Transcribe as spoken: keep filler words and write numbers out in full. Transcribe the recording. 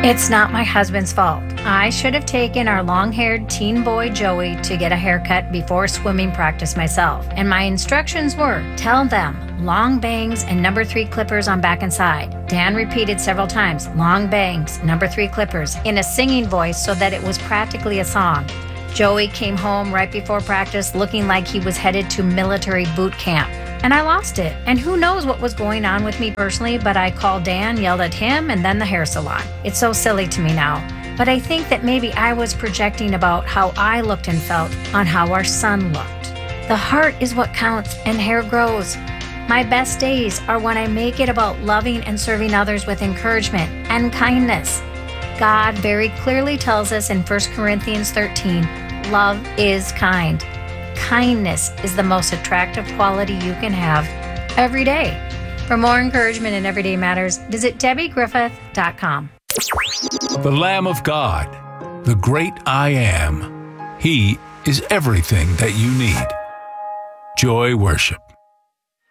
It's not my husband's fault. I should have taken our long-haired teen boy Joey to get a haircut before swimming practice myself. And my instructions were, tell them, long bangs and number three clippers on back and side. Dan repeated several times, long bangs, number three clippers, in a singing voice so that it was practically a song. Joey came home right before practice looking like he was headed to military boot camp. And I lost it. And who knows what was going on with me personally, but I called Dan, yelled at him, and then the hair salon. It's so silly to me now. But I think that maybe I was projecting about how I looked and felt on how our son looked. The heart is what counts, and hair grows. My best days are when I make it about loving and serving others with encouragement and kindness. God very clearly tells us in First Corinthians thirteen, love is kind. Kindness is the most attractive quality you can have every day. For more encouragement in Everyday Matters, visit Debbie Griffith dot com. The Lamb of God, the great I Am. He is everything that you need. Joy Worship.